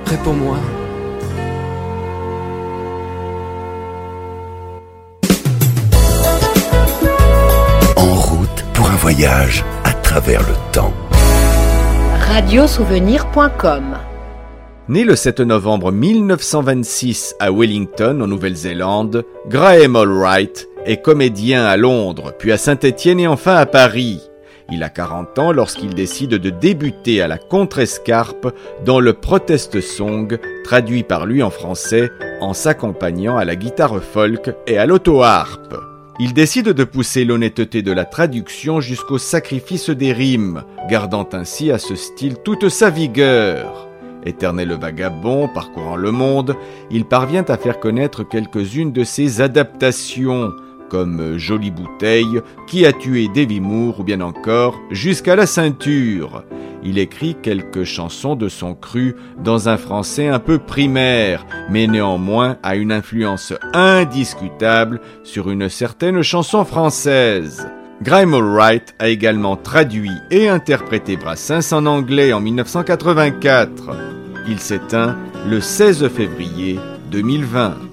prêt pour moi? En route pour un voyage à travers le temps. Radiosouvenir.com. Né le 7 novembre 1926 à Wellington, en Nouvelle-Zélande, Graham Allwright est comédien à Londres, puis à Saint-Étienne et enfin à Paris. Il a 40 ans lorsqu'il décide de débuter à la contrescarpe dans le protest song, traduit par lui en français, en s'accompagnant à la guitare folk et à l'auto-harpe. Il décide de pousser l'honnêteté de la traduction jusqu'au sacrifice des rimes, gardant ainsi à ce style toute sa vigueur. Éternel vagabond, parcourant le monde, il parvient à faire connaître quelques-unes de ses adaptations, comme Jolie bouteille, Qui a tué Davy Moore ou bien encore Jusqu'à la ceinture. Il écrit quelques chansons de son cru dans un français un peu primaire, mais néanmoins a une influence indiscutable sur une certaine chanson française. Graham Allwright a également traduit et interprété Brassens en anglais en 1984. Il s'éteint le 16 février 2020.